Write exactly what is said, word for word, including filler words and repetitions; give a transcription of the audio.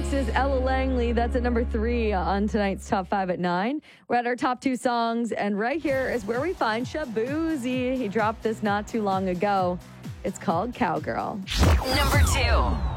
Fox's Ella Langley. That's at number three on tonight's Top five at nine. We're at our top two songs, and right here is where we find Shaboozey. He dropped this not too long ago. It's called Cowgirl. Number two.